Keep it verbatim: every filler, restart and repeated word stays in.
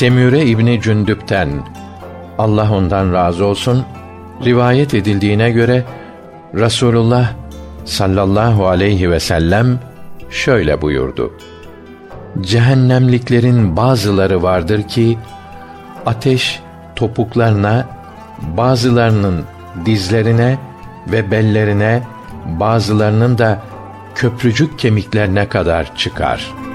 Semüre İbni Cündüp'ten, Allah ondan razı olsun, rivayet edildiğine göre Rasulullah sallallahu aleyhi ve sellem şöyle buyurdu: Cehennemliklerin bazıları vardır ki ateş topuklarına, bazılarının dizlerine ve bellerine, bazılarının da köprücük kemiklerine kadar çıkar.